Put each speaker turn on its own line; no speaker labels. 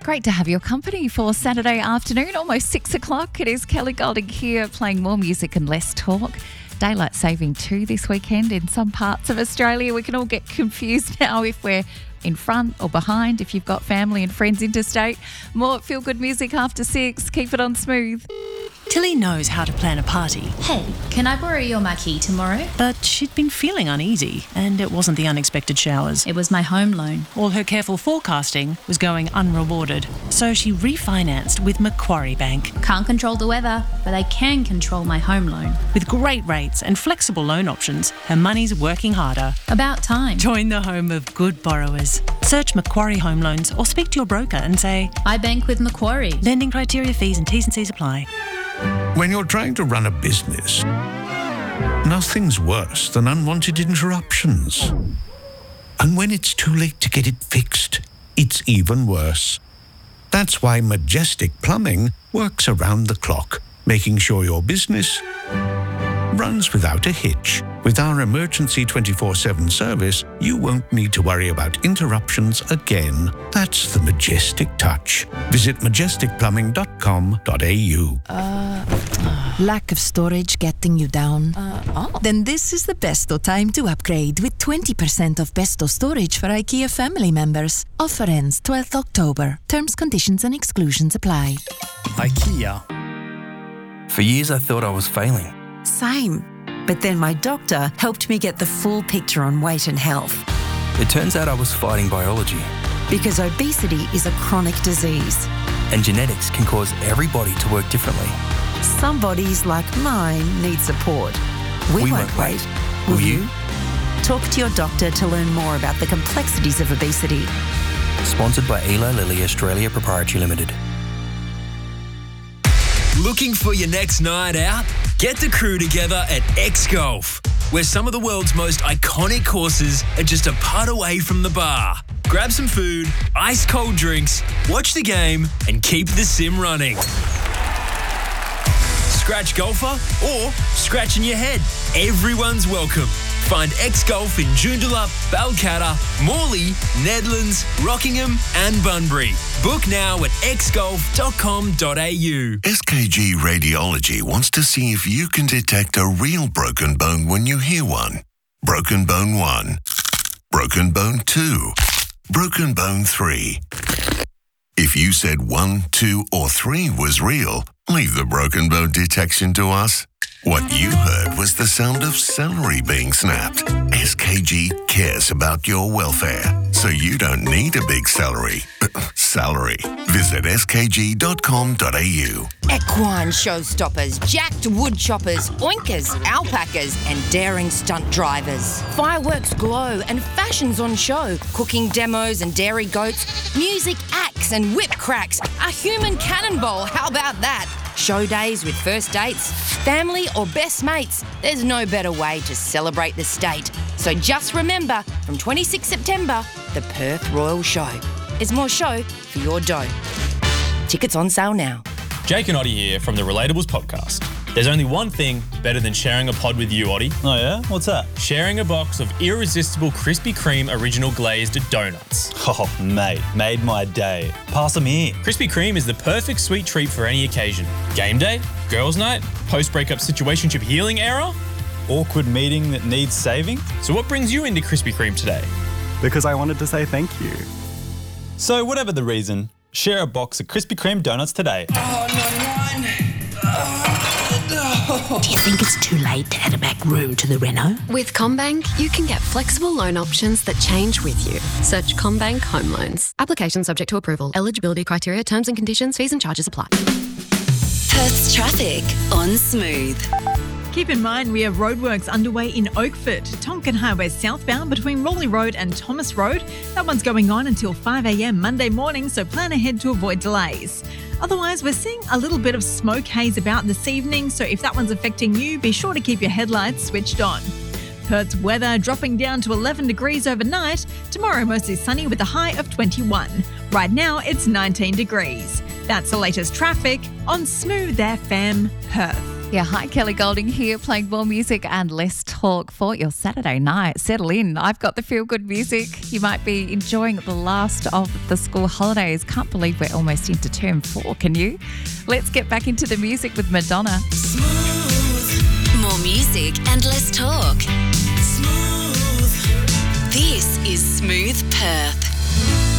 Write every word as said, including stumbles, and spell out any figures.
Great to have your company for Saturday afternoon, almost six o'clock. It is Kelly Golding here, playing more music and less talk. Daylight saving too this weekend in some parts of Australia. We can all get confused now if we're in front or behind, if you've got family and friends interstate. More Feel Good music after six. Keep it on Smooth.
Tilly knows how to plan a party.
Hey, can I borrow your marquee tomorrow?
But she'd been feeling uneasy, and it wasn't the unexpected showers.
It was my home loan.
All her careful forecasting was going unrewarded. So she refinanced with Macquarie Bank.
Can't control the weather, but I can control my home loan.
With great rates and flexible loan options, her money's working harder.
About time.
Join the home of good borrowers. Search Macquarie Home Loans or speak to your broker and say,
I bank with Macquarie.
Lending criteria, fees and T's and C's apply.
When you're trying to run a business, nothing's worse than unwanted interruptions. And when it's too late to get it fixed, it's even worse. That's why Majestic Plumbing works around the clock, making sure your business runs without a hitch. With our emergency twenty-four seven service, you won't need to worry about interruptions again. That's the Majestic touch. Visit majestic plumbing dot com dot a u.
Uh, lack of storage getting you down?
Uh, oh.
Then this is the besto time to upgrade with twenty percent off besto storage for IKEA family members. Offer ends twelfth October. Terms, conditions and exclusions apply.
IKEA.
For years I thought I was failing.
Same. But then my doctor helped me get the full picture on weight and health.
It turns out I was fighting biology.
Because obesity is a chronic disease.
And genetics can cause every body to work differently.
Some bodies, like mine, need support. We,
We
won't
won't
wait.
wait.
Will
Will
you?
you?
Talk to your doctor to learn more about the complexities of obesity.
Sponsored by Eli Lilly Australia Proprietary Limited.
Looking for your next night out? Get the crew together at X Golf, where some of the world's most iconic courses are just a putt away from the bar. Grab some food, ice cold drinks, watch the game, and keep the sim running. Scratch golfer or scratch in your head. Everyone's welcome. Find X Golf in Joondalup, Balcatta, Morley, Nedlands, Rockingham and Bunbury. Book now at x golf dot com dot a u.
S K G Radiology wants to see if you can detect a real broken bone when you hear one. Broken bone one. Broken bone two. Broken bone three. If you said one, two, or three was real, leave the broken bone detection to us. What you heard was the sound of celery being snapped. S K G cares about your welfare, so you don't need a big celery. Salary. Visit s k g dot com dot a u.
Equine showstoppers, jacked wood choppers, oinkers, alpacas and daring stunt drivers. Fireworks glow and fashions on show. Cooking demos and dairy goats. Music acts and whip cracks. A human cannonball, how about that? Show days with first dates, family or best mates. There's no better way to celebrate the state. So just remember, from twenty-sixth September, the Perth Royal Show. There's more show for your dough. Tickets on sale now.
Jake and Oddie here from the Relatables podcast. There's only one thing better than sharing a pod with you, Oddie.
Oh yeah? What's that?
Sharing a box of irresistible Krispy Kreme original glazed donuts.
Oh, mate, made my day. Pass them here.
Krispy Kreme is the perfect sweet treat for any occasion. Game day, girls' night, post-breakup situationship healing era.
Awkward meeting that needs saving.
So what brings you into Krispy Kreme today?
Because I wanted to say thank you.
So whatever the reason, share a box of Krispy Kreme donuts today.
Oh, not mine.
Do you think it's too late to add a back room to the reno?
With CommBank, you can get flexible loan options that change with you. Search CommBank Home Loans. Application subject to approval. Eligibility criteria, terms and conditions, fees and charges apply.
Perth's traffic on Smooth.
Keep in mind we have roadworks underway in Oakford, Tonkin Highway southbound between Raleigh Road and Thomas Road. That one's going on until five a m Monday morning, so plan ahead to avoid delays. Otherwise, we're seeing a little bit of smoke haze about this evening, so if that one's affecting you, be sure to keep your headlights switched on. Perth's weather dropping down to eleven degrees overnight. Tomorrow mostly sunny with a high of twenty-one. Right now it's nineteen degrees. That's the latest traffic on Smooth F M Perth.
Yeah, hi, Kelly Golding here, playing more music and less talk for your Saturday night. Settle in. I've got the feel-good music. You might be enjoying the last of the school holidays. Can't believe we're almost into term four, can you? Let's get back into the music with Madonna.
Smooth. More music and less talk. Smooth. This is Smooth Perth.